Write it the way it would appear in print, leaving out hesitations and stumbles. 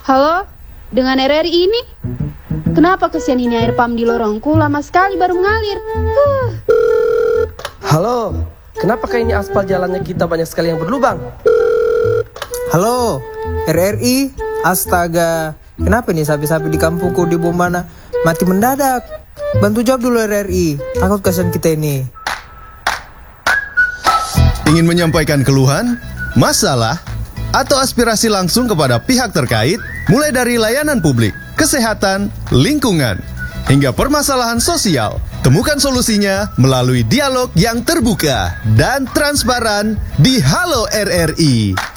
Halo, dengan RRI ini? Kenapa kesian ini air pam di lorongku lama sekali baru mengalir? Halo, kenapa kayaknya aspal jalannya kita banyak sekali yang berlubang? Halo, RRI, astaga. Kenapa nih sapi-sapi di kampungku di Bombana mati mendadak? Bantu jawab dulu RRI, takut kasihan kita ini. Ingin menyampaikan keluhan, masalah, atau aspirasi langsung kepada pihak terkait, mulai dari layanan publik, kesehatan, lingkungan, hingga permasalahan sosial. Temukan solusinya melalui dialog yang terbuka dan transparan di Halo RRI.